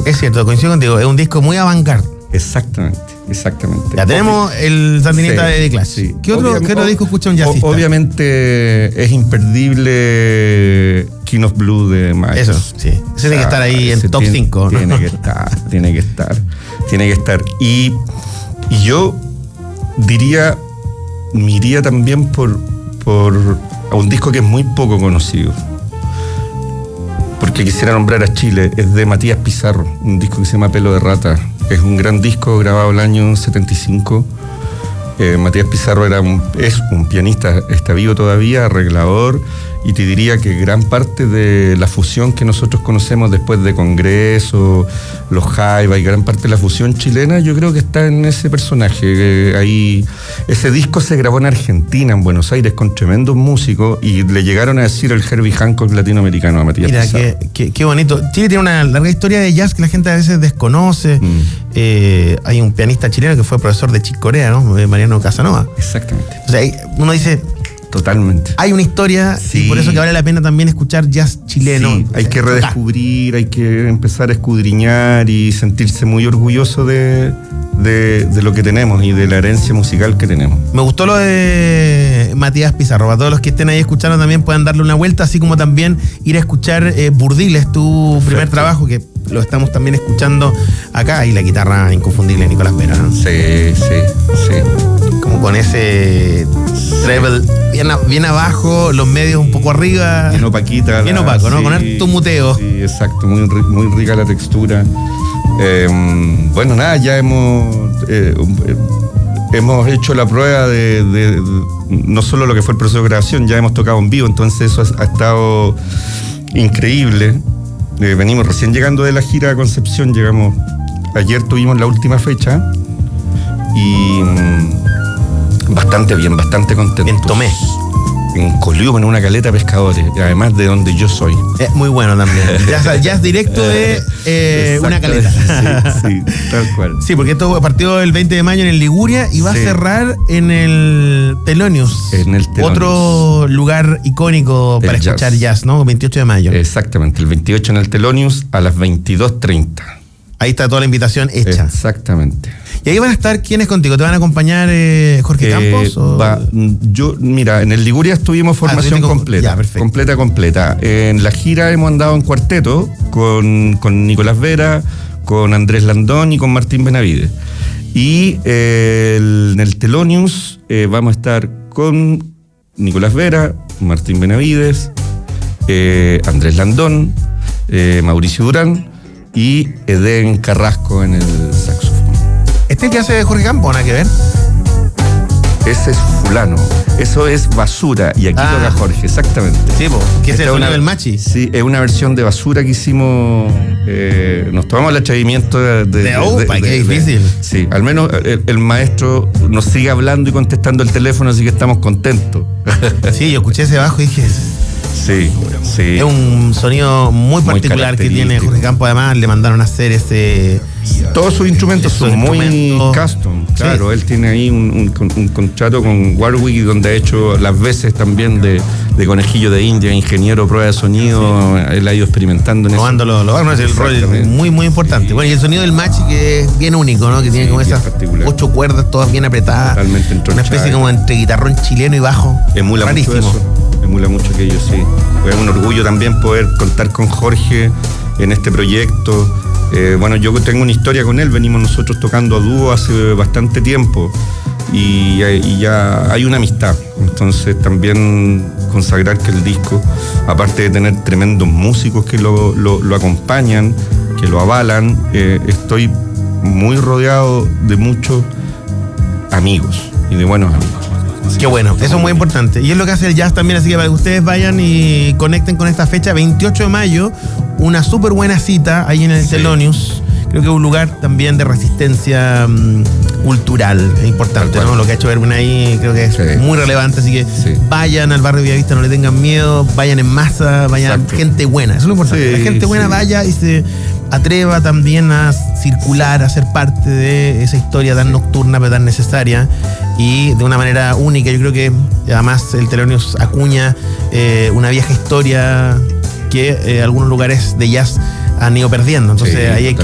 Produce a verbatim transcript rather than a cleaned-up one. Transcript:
Es cierto, coincido contigo, es un disco muy avant-garde. Exactamente, exactamente. Ya tenemos Obvi- el Sandinista sí, de The Clash. Sí. ¿Qué otro, ¿qué otro disco escucha un jazzista? Obviamente es imperdible King of Blue de Miles. Eso, sí. Ese o sea, tiene que estar ahí en top cinco. Tiene, ¿no? Tiene que estar, tiene que estar, tiene que estar. Y, y yo diría, me iría también por, por a un disco que es muy poco conocido. Porque quisiera nombrar a Chile, es de Matías Pizarro, un disco que se llama Pelo de Rata. Es un gran disco grabado el año setenta y cinco. Eh, Matías Pizarro era un, es un pianista, está vivo todavía, arreglador, y te diría que gran parte de la fusión que nosotros conocemos después de Congreso, los Jaiba y gran parte de la fusión chilena, yo creo que está en ese personaje. Eh, ahí, ese disco se grabó en Argentina, en Buenos Aires, con tremendos músicos, y le llegaron a decir el Herbie Hancock latinoamericano a Matías Mira, Pizarro. Mira, qué, qué, qué bonito. Chile tiene una larga historia de jazz que la gente a veces desconoce. Mm. Eh, hay un pianista chileno que fue profesor de Chick Corea, ¿no? Mariano Casanova. Exactamente. O sea, uno dice... Totalmente. Hay una historia, sí. Y por eso que vale la pena también escuchar jazz chileno. Sí, hay que redescubrir, hay que empezar a escudriñar y sentirse muy orgulloso de, de, de lo que tenemos y de la herencia musical que tenemos. Me gustó lo de Matías Pizarro. Para todos los que estén ahí escuchando también puedan darle una vuelta, así como también ir a escuchar eh, Burdiles, tu primer Perfecto. trabajo, que lo estamos también escuchando acá, y la guitarra inconfundible de Nicolás Vera, ¿no? Sí, sí, sí. Como con ese treble bien, a, bien abajo, los medios un poco arriba. Bien opaquita. Bien opaco, ¿no? Sí, con harto muteo. Sí, exacto, muy, muy rica la textura. Eh, bueno, nada, ya hemos eh, hemos hecho la prueba de, de, de no solo lo que fue el proceso de grabación, ya hemos tocado en vivo, entonces eso ha, ha estado increíble. Eh, venimos recién llegando de la gira a Concepción, llegamos, ayer tuvimos la última fecha y mmm, bastante bien, bastante contentos. En Tomé. En Coliumen, en una caleta de pescadores, además de donde yo soy. Es muy bueno también. Ya, ya es directo de eh, una caleta. Sí, sí, tal cual. Sí, porque esto partió el veinte de mayo en el Liguria y va sí. a cerrar en el Thelonious. En el Thelonious. Otro lugar icónico el para jazz. escuchar jazz, ¿no? veintiocho de mayo. Exactamente, el veintiocho en el Thelonious a las veintidós treinta. Ahí está toda la invitación hecha. Exactamente. ¿Y ahí van a estar quiénes contigo? ¿Te van a acompañar eh, Jorge eh, Campos? O? Va, yo, mira, en el Liguria estuvimos formación ah, completa. Ya, completa, completa. En la gira hemos andado en cuarteto con, con Nicolás Vera, con Andrés Landón y con Martín Benavides. Y eh, el, en el Thelonious eh, vamos a estar con Nicolás Vera, Martín Benavides, eh, Andrés Landón, eh, Mauricio Durán y Edén Carrasco en el saxofón. ¿Este que hace Jorge Campos, nada que ver? Ese es fulano. Eso es Basura. Y aquí ah. toca Jorge, exactamente. Sí, po, que es el sonido del machi. Sí, es una versión de Basura que hicimos. Eh, nos tomamos el atrevimiento de. De, de opa, qué difícil. De, sí, al menos el, el maestro nos sigue hablando y contestando el teléfono, así que estamos contentos. Sí, yo escuché ese bajo y dije. Sí, sí. Es un sonido muy particular muy que tiene Jorge Campos. Además, le mandaron a hacer ese. Todos sus instrumentos son instrumentos. muy custom. Claro, sí. Él tiene ahí un, un, un contrato con Warwick, donde ha hecho las veces también de, de conejillo de India, ingeniero, prueba de sonido. Sí. Él ha ido experimentando en Probando eso. Lo, lo, es el rol muy, muy importante. Sí. Bueno, y el sonido del machi, que es bien único, ¿no? Que tiene sí, como esas particular. ocho cuerdas, todas bien apretadas. Totalmente entronchadas. Una especie como entre guitarrón chileno y bajo. Emula rarísimo. mucho eso. Emula mucho aquello, sí. Es un orgullo también poder contar con Jorge en este proyecto. Eh, bueno, yo tengo una historia con él, venimos nosotros tocando a dúo hace bastante tiempo y, y ya hay una amistad. Entonces también consagrar que el disco, aparte de tener tremendos músicos que lo, lo, lo acompañan, que lo avalan, eh, estoy muy rodeado de muchos amigos y de buenos amigos. Qué bueno, eso es muy importante. Y es lo que hace el jazz también, así que para que ustedes vayan y conecten con esta fecha, veintiocho de mayo, una súper buena cita ahí en el sí. Thelonious. Creo que es un lugar también de resistencia um, cultural, es importante, ¿no? Lo que ha hecho Erwin ahí creo que es sí. muy relevante, así que sí. vayan al barrio Villavista, no le tengan miedo, vayan en masa, vayan Exacto. gente buena, eso es lo importante, sí, la gente buena sí. vaya y se atreva también a circular, a ser parte de esa historia tan nocturna pero tan necesaria y de una manera única. Yo creo que además el Thelonious acuña eh, una vieja historia que eh, algunos lugares de jazz han ido perdiendo, entonces sí, ahí hay que